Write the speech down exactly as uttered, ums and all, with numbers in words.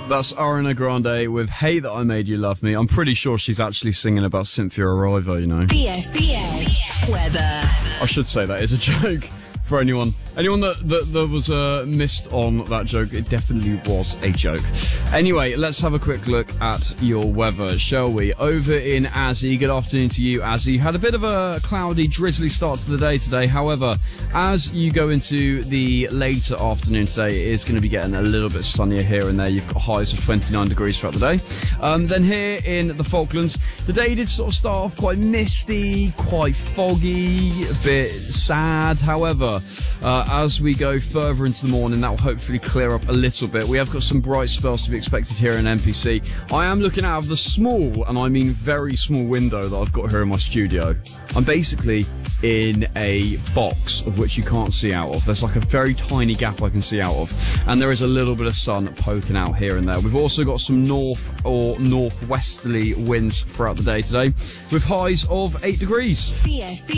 That's Ariana Grande with Hey That I Made You Love Me. I'm pretty sure she's actually singing about Cynthia Erivo, you know. B F B A weather. I should say that is a joke for anyone. Anyone that, that, that was uh, missed on that joke, it definitely was a joke. Anyway, let's have a quick look at your weather, shall we? Over in Azzy, good afternoon to you, Azzy. Had a bit of a cloudy, drizzly start to the day today. However, as you go into the later afternoon today, it is going to be getting a little bit sunnier here and there. You've got highs of twenty-nine degrees throughout the day. Um, then here in the Falklands, the day did sort of start off quite misty, quite foggy, a bit sad. However, uh, as we go further into the morning, that will hopefully clear up a little bit. We have got some bright spells to be expected here in N P C. I am looking out of the small, and I mean very small window that I've got here in my studio. I'm basically in a box of which you can't see out of. There's like a very tiny gap I can see out of, and there is a little bit of sun poking out here and there. We've also got some north or northwesterly winds throughout the day today, with highs of eight degrees. B F B